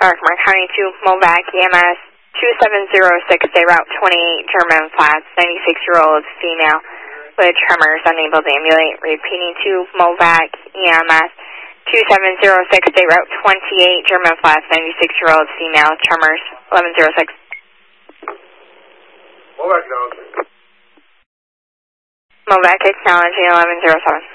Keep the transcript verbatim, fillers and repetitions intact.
Rockmore County to Movac E M S two seven zero six, day route twenty-eight, German Flats, ninety-six-year-old female with tremors, unable to ambulate. Repeating to Movac E M S two seven zero six, day route twenty-eight, German Flats, ninety-six-year-old female, tremors, eleven zero six. Movac acknowledging. Movac acknowledging eleven zero seven.